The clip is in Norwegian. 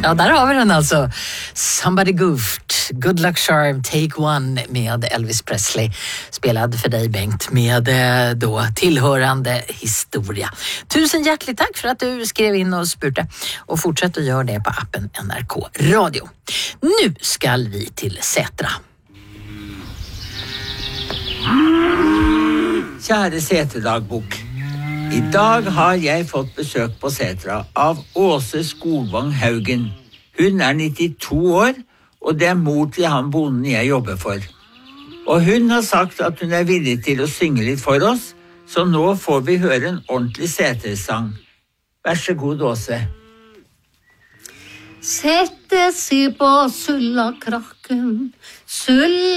Ja, där har vi den alltså. Somebody Goofed, Good Luck Charm, Take One med Elvis Presley. Spelad för dig, Bengt, med då tillhörande historia. Tusen hjärtligt tack för att du skrev in och spurte. Och fortsätt att göra det på appen NRK Radio. Nu ska vi till Sätra. Kjære Seterdagbok. I dag har jeg fått besøk på Setra av Åse Skogvang Haugen. Hun 92 år, og det mor til han bonden jeg jobber for. Og hun har sagt at hun villig til å synge litt for oss, så nå får vi høre en ordentlig Setersang. Vær så god, Åse. Sette seg på sullakrakken,